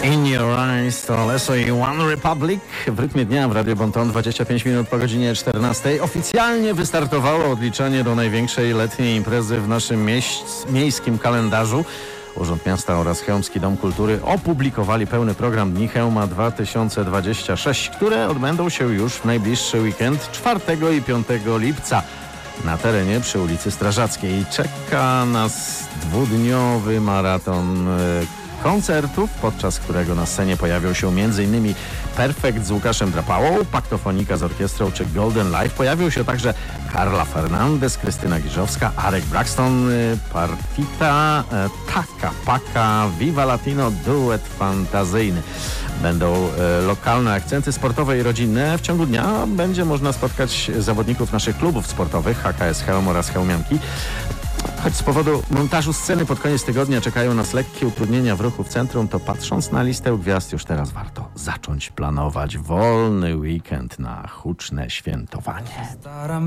In Your Eyes to Leso i One Republic w rytmie dnia w Radio Bonton. 25 minut po godzinie 14. Oficjalnie wystartowało odliczanie do największej letniej imprezy w naszym miejskim kalendarzu. Urząd Miasta oraz Chełmski Dom Kultury opublikowali pełny program Dni Chełma 2026, które odbędą się już w najbliższy weekend 4 i 5 lipca na terenie przy ulicy Strażackiej. Czeka nas dwudniowy maraton koncertów, podczas którego na scenie pojawią się m.in. Perfekt z Łukaszem Drapałą, Paktofonika z orkiestrą czy Golden Life. Pojawią się także Carla Fernandez, Krystyna Giżowska, Arek Braxton, Partita, Taka Paka, Viva Latino, duet fantazyjny. Będą lokalne akcenty sportowe i rodzinne. W ciągu dnia będzie można spotkać zawodników naszych klubów sportowych HKS Chełm oraz Chełmianki. Choć z powodu montażu sceny pod koniec tygodnia czekają nas lekkie utrudnienia w ruchu w centrum, to patrząc na listę gwiazd już teraz warto zacząć planować wolny weekend na huczne świętowanie.